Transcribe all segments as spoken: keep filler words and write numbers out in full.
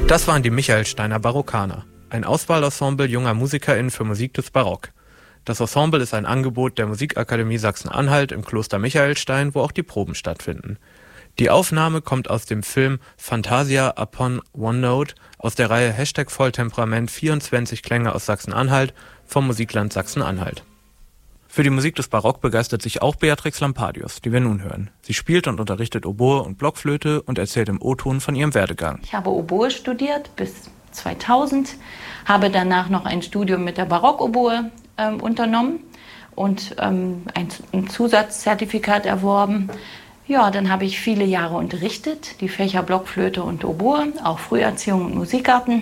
Das waren die Michaelsteiner Barockaner, ein Auswahlensemble junger MusikerInnen für Musik des Barock. Das Ensemble ist ein Angebot der Musikakademie Sachsen-Anhalt im Kloster Michaelstein, wo auch die Proben stattfinden. Die Aufnahme kommt aus dem Film Fantasia upon OneNote aus der Reihe Hashtag Volltemperament vierundzwanzig Klänge aus Sachsen-Anhalt vom Musikland Sachsen-Anhalt. Für die Musik des Barock begeistert sich auch Beatrix Lampadius, die wir nun hören. Sie spielt und unterrichtet Oboe und Blockflöte und erzählt im O-Ton von ihrem Werdegang. Ich habe Oboe studiert bis zweitausend, habe danach noch ein Studium mit der Barockoboe ähm, unternommen und ähm, ein, ein Zusatzzertifikat erworben. Ja, dann habe ich viele Jahre unterrichtet, die Fächer Blockflöte und Oboe, auch Früherziehung und Musikgarten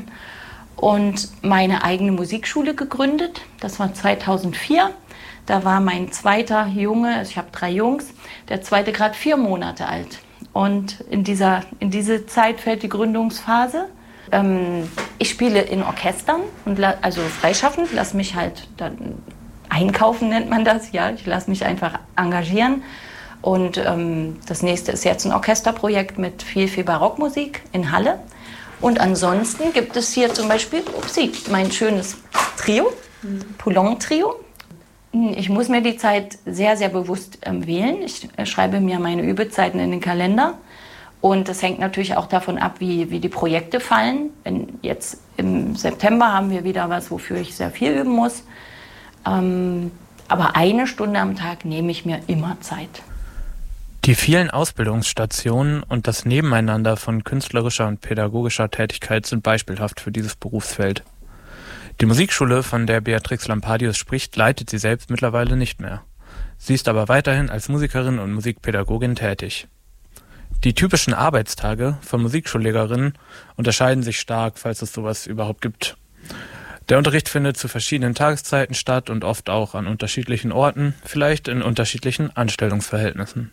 und meine eigene Musikschule gegründet. Das war zweitausendvier. Da war mein zweiter Junge, also ich habe drei Jungs, der zweite gerade vier Monate alt. Und in, dieser, in diese Zeit fällt die Gründungsphase. Ähm, ich spiele in Orchestern, und la- also freischaffend, lasse mich halt dann einkaufen, nennt man das. Ja, ich lasse mich einfach engagieren. Und ähm, das nächste ist jetzt ein Orchesterprojekt mit viel, viel Barockmusik in Halle. Und ansonsten gibt es hier zum Beispiel, upsie, mein schönes Trio, Poulenc-Trio. Ich muss mir die Zeit sehr, sehr bewusst ähm, wählen. Ich äh, schreibe mir meine Übezeiten in den Kalender. Und das hängt natürlich auch davon ab, wie, wie die Projekte fallen. Wenn jetzt im September haben wir wieder was, wofür ich sehr viel üben muss. Ähm, aber eine Stunde am Tag nehme ich mir immer Zeit. Die vielen Ausbildungsstationen und das Nebeneinander von künstlerischer und pädagogischer Tätigkeit sind beispielhaft für dieses Berufsfeld. Die Musikschule, von der Beatrix Lampadius spricht, leitet sie selbst mittlerweile nicht mehr. Sie ist aber weiterhin als Musikerin und Musikpädagogin tätig. Die typischen Arbeitstage von Musikschullehrerinnen unterscheiden sich stark, falls es sowas überhaupt gibt. Der Unterricht findet zu verschiedenen Tageszeiten statt und oft auch an unterschiedlichen Orten, vielleicht in unterschiedlichen Anstellungsverhältnissen.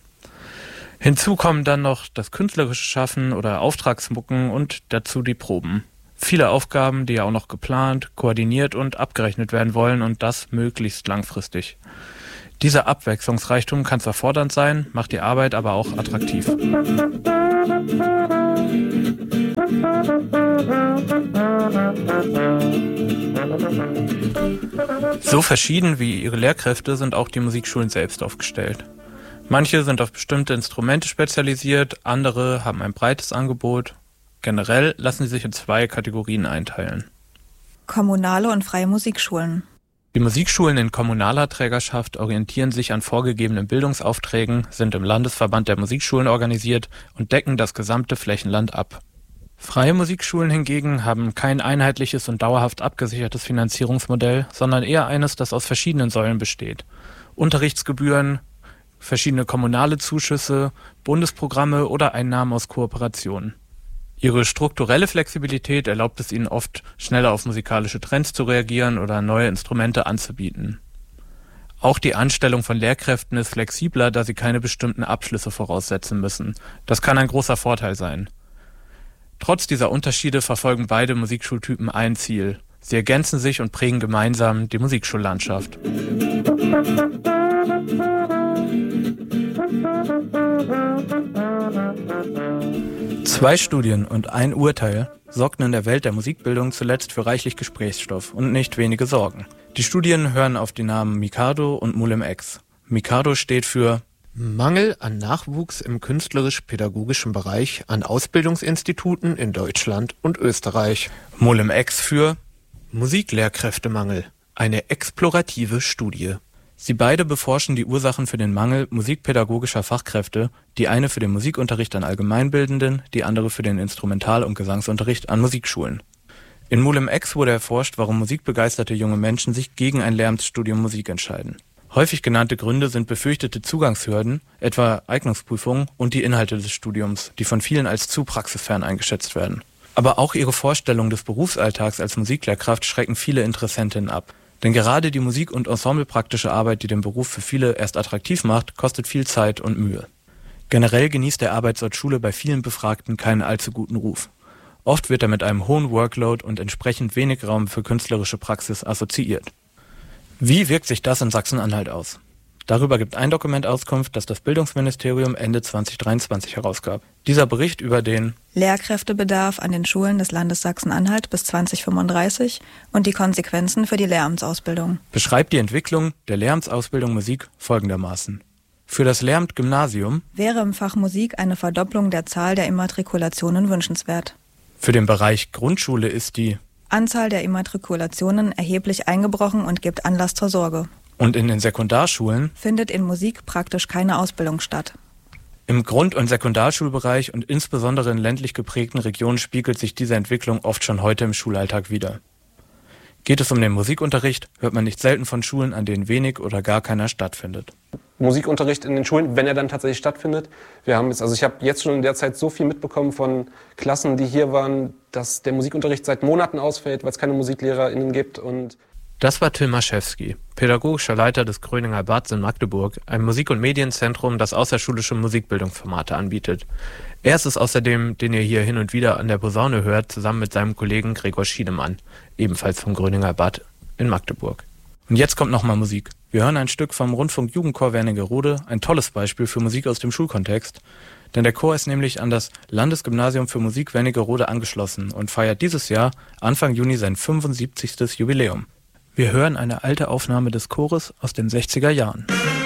Hinzu kommen dann noch das künstlerische Schaffen oder Auftragsmucken und dazu die Proben. Viele Aufgaben, die ja auch noch geplant, koordiniert und abgerechnet werden wollen und das möglichst langfristig. Dieser Abwechslungsreichtum kann zwar fordernd sein, macht die Arbeit aber auch attraktiv. So verschieden wie ihre Lehrkräfte sind auch die Musikschulen selbst aufgestellt. Manche sind auf bestimmte Instrumente spezialisiert, andere haben ein breites Angebot. Generell lassen sie sich in zwei Kategorien einteilen. Kommunale und freie Musikschulen. Die Musikschulen in kommunaler Trägerschaft orientieren sich an vorgegebenen Bildungsaufträgen, sind im Landesverband der Musikschulen organisiert und decken das gesamte Flächenland ab. Freie Musikschulen hingegen haben kein einheitliches und dauerhaft abgesichertes Finanzierungsmodell, sondern eher eines, das aus verschiedenen Säulen besteht. Unterrichtsgebühren, verschiedene kommunale Zuschüsse, Bundesprogramme oder Einnahmen aus Kooperationen. Ihre strukturelle Flexibilität erlaubt es ihnen oft, schneller auf musikalische Trends zu reagieren oder neue Instrumente anzubieten. Auch die Anstellung von Lehrkräften ist flexibler, da sie keine bestimmten Abschlüsse voraussetzen müssen. Das kann ein großer Vorteil sein. Trotz dieser Unterschiede verfolgen beide Musikschultypen ein Ziel. Sie ergänzen sich und prägen gemeinsam die Musikschullandschaft. Zwei Studien und ein Urteil sorgten in der Welt der Musikbildung zuletzt für reichlich Gesprächsstoff und nicht wenige Sorgen. Die Studien hören auf die Namen Mikado und Mulem-X. Mikado steht für Mangel an Nachwuchs im künstlerisch-pädagogischen Bereich an Ausbildungsinstituten in Deutschland und Österreich. Mulem-X für Musiklehrkräftemangel, eine explorative Studie. Sie beide beforschen die Ursachen für den Mangel musikpädagogischer Fachkräfte, die eine für den Musikunterricht an Allgemeinbildenden, die andere für den Instrumental- und Gesangsunterricht an Musikschulen. In Mulem-X wurde erforscht, warum musikbegeisterte junge Menschen sich gegen ein Lehramtsstudium Musik entscheiden. Häufig genannte Gründe sind befürchtete Zugangshürden, etwa Eignungsprüfungen und die Inhalte des Studiums, die von vielen als zu praxisfern eingeschätzt werden. Aber auch ihre Vorstellung des Berufsalltags als Musiklehrkraft schrecken viele Interessentinnen ab. Denn gerade die Musik- und ensemblepraktische Arbeit, die den Beruf für viele erst attraktiv macht, kostet viel Zeit und Mühe. Generell genießt der Arbeitsort Schule bei vielen Befragten keinen allzu guten Ruf. Oft wird er mit einem hohen Workload und entsprechend wenig Raum für künstlerische Praxis assoziiert. Wie wirkt sich das in Sachsen-Anhalt aus? Darüber gibt ein Dokument Auskunft, das das Bildungsministerium Ende zwanzig dreiundzwanzig herausgab. Dieser Bericht über den Lehrkräftebedarf an den Schulen des Landes Sachsen-Anhalt bis zwanzig fünfunddreißig und die Konsequenzen für die Lehramtsausbildung beschreibt die Entwicklung der Lehramtsausbildung Musik folgendermaßen. Für das Lehramt-Gymnasium wäre im Fach Musik eine Verdopplung der Zahl der Immatrikulationen wünschenswert. Für den Bereich Grundschule ist die Anzahl der Immatrikulationen erheblich eingebrochen und gibt Anlass zur Sorge. Und in den Sekundarschulen findet in Musik praktisch keine Ausbildung statt. Im Grund- und Sekundarschulbereich und insbesondere in ländlich geprägten Regionen spiegelt sich diese Entwicklung oft schon heute im Schulalltag wider. Geht es um den Musikunterricht, hört man nicht selten von Schulen, an denen wenig oder gar keiner stattfindet. Musikunterricht in den Schulen, wenn er dann tatsächlich stattfindet. Wir haben jetzt, also ich habe jetzt schon in der Zeit so viel mitbekommen von Klassen, die hier waren, dass der Musikunterricht seit Monaten ausfällt, weil es keine MusiklehrerInnen gibt. Und das war Till Maschewski, pädagogischer Leiter des Gröninger Bads in Magdeburg, ein Musik- und Medienzentrum, das außerschulische Musikbildungsformate anbietet. Er ist es außerdem, den ihr hier hin und wieder an der Posaune hört, zusammen mit seinem Kollegen Gregor Schiedemann, ebenfalls vom Gröninger Bad in Magdeburg. Und jetzt kommt nochmal Musik. Wir hören ein Stück vom Rundfunk Jugendchor Wernigerode, ein tolles Beispiel für Musik aus dem Schulkontext. Denn der Chor ist nämlich an das Landesgymnasium für Musik Wernigerode angeschlossen und feiert dieses Jahr Anfang Juni sein fünfundsiebzigstes Jubiläum. Wir hören eine alte Aufnahme des Chores aus den sechziger Jahren.